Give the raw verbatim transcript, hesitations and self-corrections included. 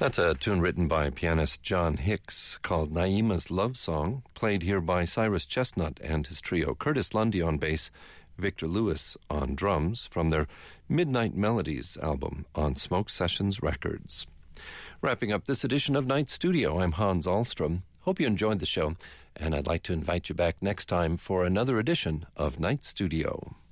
That's a tune written by pianist John Hicks called Naima's Love Song, played here by Cyrus Chestnut and his trio, Curtis Lundy on bass, Victor Lewis on drums, from their Midnight Melodies album on Smoke Sessions Records. Wrapping up this edition of Night Studio, I'm Hans Ahlstrom. Hope you enjoyed the show, and I'd like to invite you back next time for another edition of Night Studio.